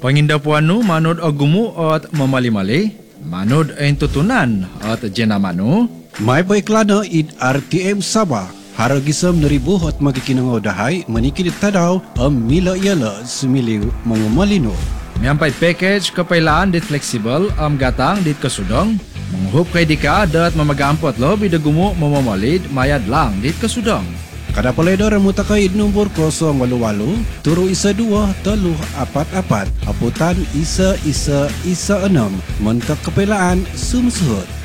Panginda puanu manod agumu at mamali-mali, manod ang tutunan at jenamanu. May paiklana id RTM Sabah. Haragisam naribu at magikinangaw dahay manikilid tadaw ang mila yala sumiliw mga malino. Miyampay package kapailaan dit flexible am gatang dit kasudong. Manghup kay di ka dat mamagampot lo bidagumo mamamalid mayad lang dit kasudong. Kada paledor ang mutakay nombor 088 turo isa 2 3 4 4 aputan isa 1 1 6 mentak kapailaan sumusuhod.